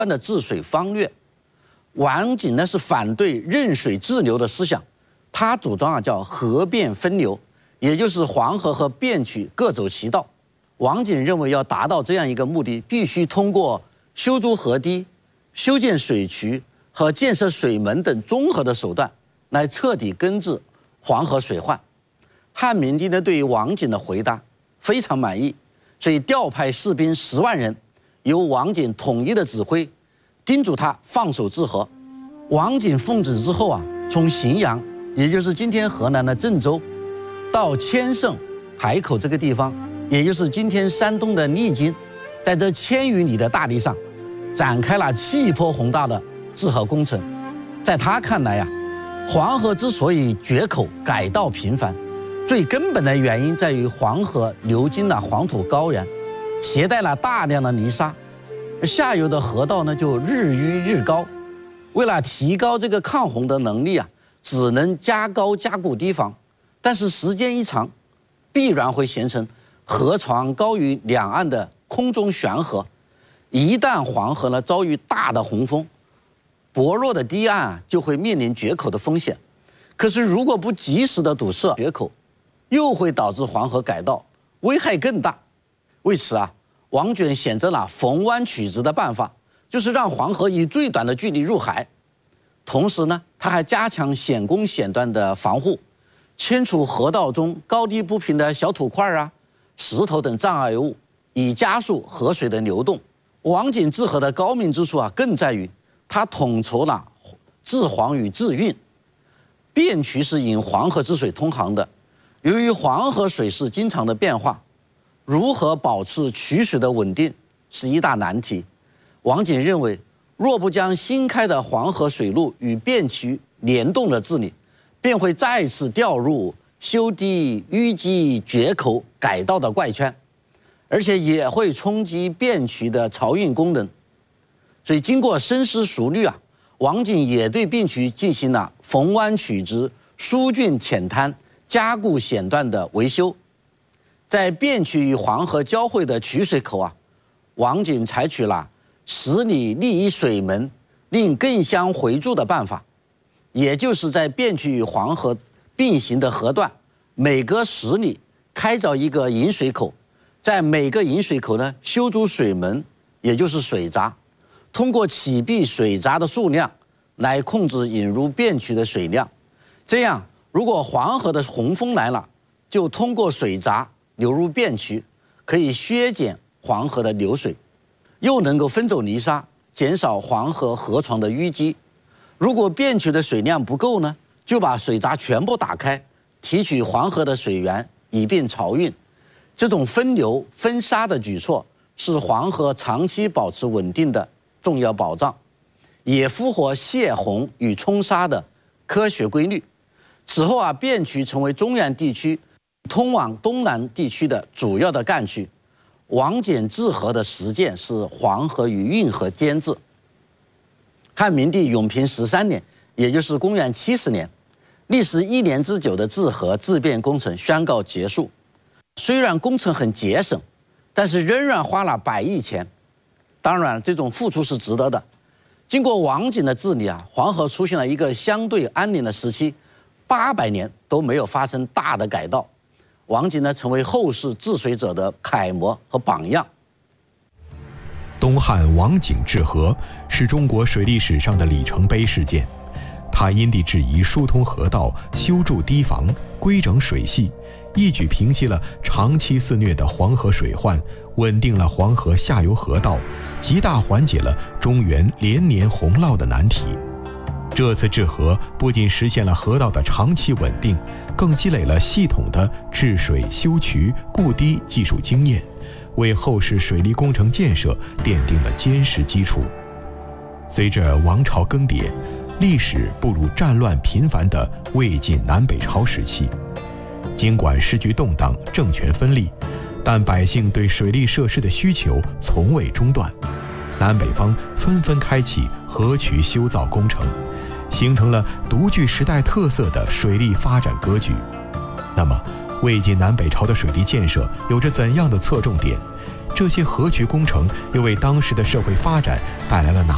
的治水方略。王璟呢是反对任水滞留的思想，他主张叫河变分流，也就是黄河和汴渠各走其道。王璟认为要达到这样一个目的，必须通过修筑河堤、修建水渠和建设水门等综合的手段，来彻底根治黄河水患。汉明帝呢对于王璟的回答非常满意，所以调派士兵10万人，由王璟统一的指挥，叮嘱他放手治河。王璟奉旨之后啊，从荥阳，也就是今天河南的郑州，到千盛海口这个地方，也就是今天山东的利津，在这1000余里的大地上，展开了气魄宏大的治河工程。在他看来呀，黄河之所以决口改道频繁，最根本的原因在于黄河流经了黄土高原，携带了大量的泥沙，下游的河道呢就日淤日高。为了提高这个抗洪的能力啊，只能加高加固堤防，但是时间一长，必然会形成河床高于两岸的空中悬河。一旦黄河呢遭遇大的洪峰，薄弱的堤岸啊就会面临决口的风险。可是如果不及时的堵塞决口，又会导致黄河改道，危害更大。为此啊，王炯选择了逢湾取直的办法，就是让黄河以最短的距离入海。同时呢，他还加强险攻险段的防护，清除河道中高低不平的小土块啊、石头等障碍物，以加速河水的流动。王璟治河的高明之处啊，更在于他统筹了治黄与治运。汴渠是引黄河之水通航的，由于黄河水势经常的变化，如何保持渠水的稳定是一大难题。王璟认为，若不将新开的黄河水路与汴渠联动的治理，便会再次掉入修堤、淤积、决口、改道的怪圈，而且也会冲击汴渠的漕运功能。所以经过深思熟虑啊，王璟也对汴渠进行了逢湾取直、疏浚浅滩、加固险段的维修。在汴渠与黄河交汇的取水口啊，王璟采取了10里立一水门，令更相回注的办法，也就是在汴渠与黄河并行的河段，每隔10里开凿一个引水口，在每个引水口呢修筑水门，也就是水闸，通过启闭水闸的数量来控制引入汴渠的水量。这样，如果黄河的洪峰来了，就通过水闸流入汴渠，可以削减黄河的流水，又能够分走泥沙，减少黄河河床的淤积。如果汴渠的水量不够呢，就把水闸全部打开，提取黄河的水源，以便漕运。这种分流分沙的举措是黄河长期保持稳定的重要保障，也符合泄洪与冲沙的科学规律。此后啊，汴渠成为中原地区通往东南地区的主要的干渠。王翦治河的实践是黄河与运河兼治。汉明帝永平13年，也就是公元70年，历时1年之久的治河治汴工程宣告结束。虽然工程很节省，但是仍然花了100亿钱。当然，这种付出是值得的。经过王璟的治理啊，黄河出现了一个相对安宁的时期，800年都没有发生大的改道。王璟呢，成为后世治水者的楷模和榜样。 东汉王璟治河是中国水利史上的里程碑事件。他因地制宜疏通河道、修筑堤防、规整水系，一举平息了长期肆虐的黄河水患，稳定了黄河下游河道，极大缓解了中原连年洪涝的难题。这次治河不仅实现了河道的长期稳定，更积累了系统的治水、修渠、固堤技术经验，为后世水利工程建设奠定了坚实基础。随着王朝更迭，历史步入战乱频繁的魏晋南北朝时期。尽管时局动荡，政权分立，但百姓对水利设施的需求从未中断。南北方纷纷开启河渠修造工程，形成了独具时代特色的水利发展格局。那么，魏晋南北朝的水利建设有着怎样的侧重点？这些河渠工程又为当时的社会发展带来了哪